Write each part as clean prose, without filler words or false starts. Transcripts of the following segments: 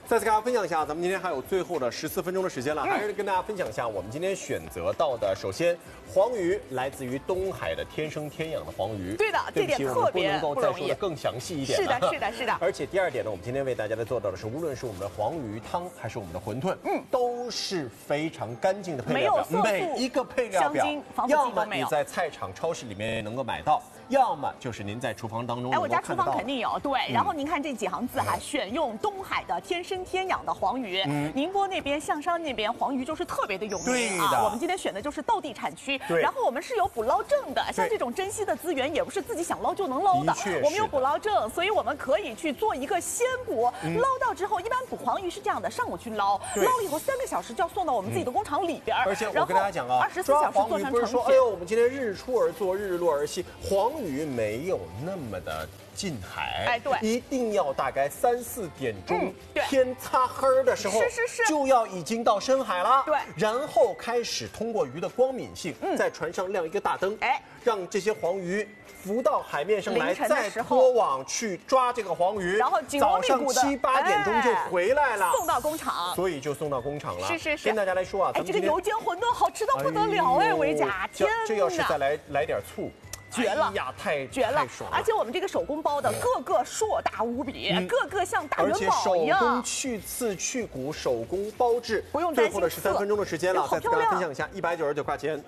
再次跟大家分享一下，咱们今天还有最后的14分钟的时间了，还是跟大家分享一下我们今天选择到的。首先，黄鱼来自于东海的天生天养的黄鱼。 对的，这点特别不容易。 不能够再说的更详细一点。 是的，是的，是的。 而且第二点呢，我们今天为大家来做到的是，无论是我们的黄鱼汤还是我们的馄饨，都是非常干净的配料表，每一个配料表，要么你在菜场、超市里面能够买到。要么就是您在厨房当中， 我家厨房肯定有。对，然后您看这几行字哈，选用东海的天生天养的黄鱼。宁波那边、象山那边黄鱼就是特别的有名啊。我们今天选的就是道地产区，然后我们是有捕捞证的，像这种珍稀的资源也不是自己想捞就能捞的，我们有捕捞证，所以我们可以去做一个鲜捕。捞到之后，一般捕黄鱼是这样的，上午去捞，捞了以后3个小时就要送到我们自己的工厂里边。 而且我跟大家讲啊 ，24小时做成成品。 说，哎呦，我们今天日出而作，日落而息，黄鱼没有那么的近海， 哎，对， 一定要大概3、4点钟，天擦黑的时候，就要已经到深海了， 对， 然后开始通过鱼的光敏性，在船上亮一个大灯，哎，让这些黄鱼浮到海面上来，再拖网去抓这个黄鱼， 然后早上7、8点钟就回来了， 送到工厂， 所以就送到工厂了。 是， 跟大家来说啊， 哎，这个油煎馄饨好吃到不得了哎，维甲，天哪， 这要是再来点醋。 绝了呀，太绝了！而且我们这个手工包的个个硕大无比，个个像大元宝一样。 而且手工去刺去骨，手工包制， 不用担心。 最后的13分钟的时间了，再次跟大家分享一下，199块钱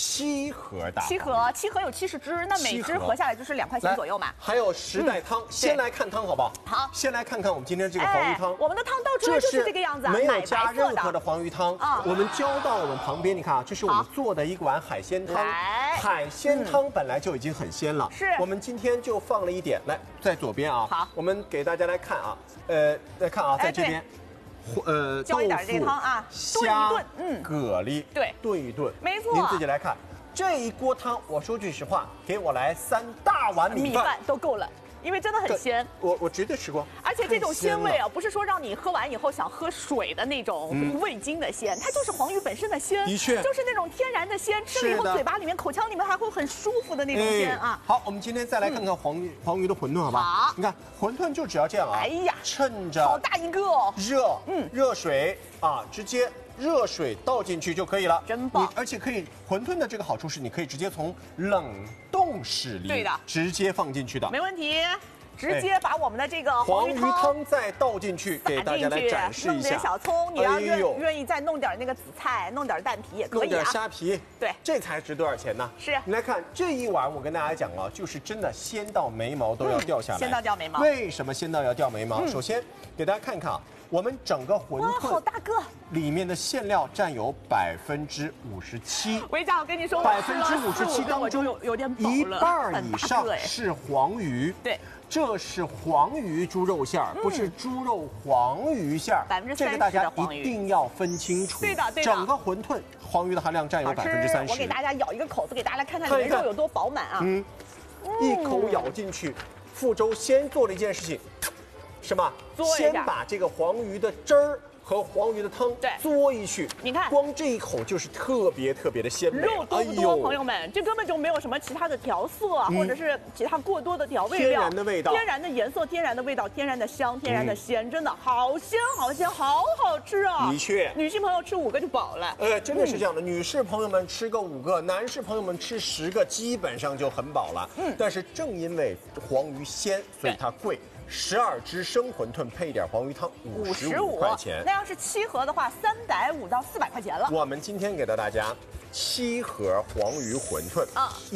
7盒大。7 盒有70只，那每只合下来就是2块钱左右嘛。 还有10袋汤，先来看汤好不好？ 好， 先来看看我们今天这个黄鱼汤。 我们的汤倒出来就是这个样子， 没有加任何的黄鱼汤啊。 我们浇到我们旁边，你看啊，这是我们做的一碗海鲜汤。海鲜汤本来就已经很鲜了， 是。 我们今天就放了一点，来在左边啊。 好， 我们给大家来看啊，来看啊，在这边。 浇一点这个汤啊，炖一炖， 蛤蜊， 对， 炖一炖， 没错。 您自己来看，这一锅汤，我说句实话，给我来3大碗米饭都够了。因为真的很鲜， 我绝对吃过， 而且这种鲜味啊，不是说让你喝完以后想喝水的那种味精的鲜，它就是黄鱼本身的鲜， 的确， 就是那种天然的鲜，吃了以后嘴巴里面、口腔里面还会很舒服的那种鲜啊。 好，我们今天再来看看黄鱼的馄饨，好吧？ 好， 你看馄饨就只要这样啊， 哎呀， 趁着好大一个哦， 热水啊，直接。热水倒进去就可以了， 真棒！ 而且可以，馄饨的这个好处是，你可以直接从冷冻室里直接放进去的， 没问题。直接把我们的这个黄鱼汤再倒进去，给大家来展示一下。 弄点小葱，你要愿意再弄点那个紫菜，弄点蛋皮也可以啊。 弄点虾皮， 对， 这才值多少钱呢？ 是。 你来看这一碗，我跟大家讲啊，就是真的鲜到眉毛都要掉下来。 鲜到掉眉毛。 为什么鲜到要掉眉毛？首先给大家看看啊。我们整个馄饨好大个， 里面的馅料占有57%。 维嘉，我跟你说 ，57%当中有点 1半以上是黄鱼。 对， 这是黄鱼猪肉馅儿，不是猪肉黄鱼馅儿。 这个大家一定要分清楚。 对的， 整个馄饨黄鱼的含量占有30%。 我给大家咬一个口子，给大家来看看里面肉有多饱满啊！ 一口咬进去。傅周先做了一件事情。什么？先把这个黄鱼的汁儿和黄鱼的汤嘬一去， 你看， 光这一口就是特别的鲜美。 肉多不多，朋友们？这根本就没有什么其他的调色啊，或者是其他过多的调味料， 天然的味道， 天然的颜色，天然的味道，天然的香，天然的鲜，真的好鲜好鲜，好好吃啊！ 的确， 女性朋友吃5个就饱了。 真的是这样的，女士朋友们吃个5个，男士朋友们吃10个，基本上就很饱了。但是正因为黄鱼鲜，所以它贵。12只生馄饨配一点黄鱼汤，55块钱。 那要是7盒的话，350到400块钱了。 我们今天给到大家7盒黄鱼馄饨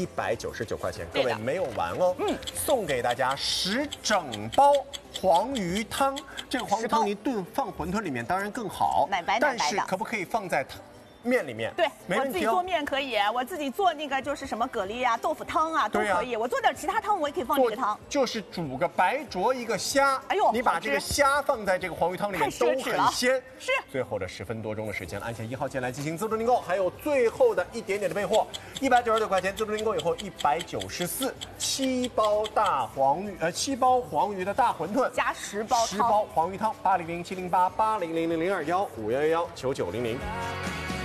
，199块钱。各位没有完哦，送给大家10整包黄鱼汤。这个黄鱼汤你炖放馄饨里面当然更好， 奶白但是可不可以放在面里面？ 对，我自己做面可以，我自己做那个就是什么蛤蜊啊、豆腐汤啊都可以。我做点其他汤，我也可以放这个汤。 就是煮个白灼一个虾，哎呦，你把这个虾放在这个黄鱼汤里面都很鲜。 是。 最后的10分多钟的时间，按下1号键来进行自助订购，还有最后的一点点的备货，199块钱自助订购以后194，7包黄鱼的大馄饨加10包黄鱼汤，800-708-800-021-511-9900。